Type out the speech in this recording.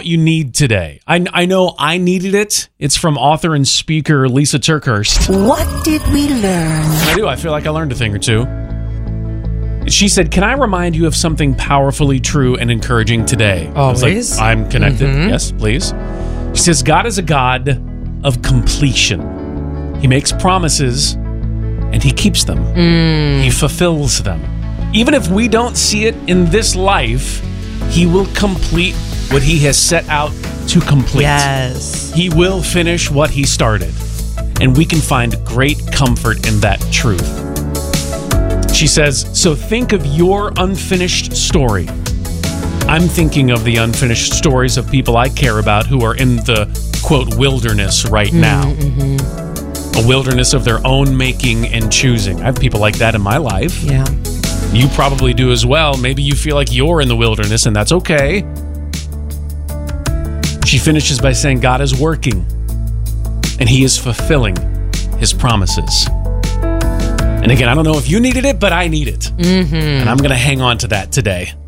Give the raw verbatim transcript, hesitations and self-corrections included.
you need today. I, I know I needed it. It's from author and speaker Lisa TerKeurst. What did we learn? I do. I feel like I learned a thing or two. She said, can I remind you of something powerfully true and encouraging today? Always. I was like, I'm connected. Mm-hmm. Yes, please. She says, God is a God of completion. He makes promises and he keeps them. Mm. He fulfills them. Even if we don't see it in this life, he will complete what he has set out to complete. Yes. He will finish what he started. And we can find great comfort in that truth. She says, so think of your unfinished story. I'm thinking of the unfinished stories of people I care about who are in the, quote, wilderness right now. Mm-hmm. A wilderness of their own making and choosing. I have people like that in my life. Yeah. You probably do as well. Maybe you feel like you're in the wilderness, and that's okay. She finishes by saying God is working, and he is fulfilling his promises. And again, I don't know if you needed it, but I need it. Mm-hmm. And I'm going to hang on to that today.